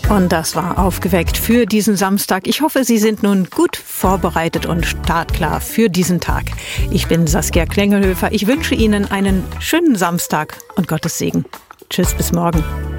Und das war Aufgeweckt für diesen Samstag. Ich hoffe, Sie sind nun gut vorbereitet und startklar für diesen Tag. Ich bin Saskia Klengelhöfer. Ich wünsche Ihnen einen schönen Samstag und Gottes Segen. Tschüss, bis morgen.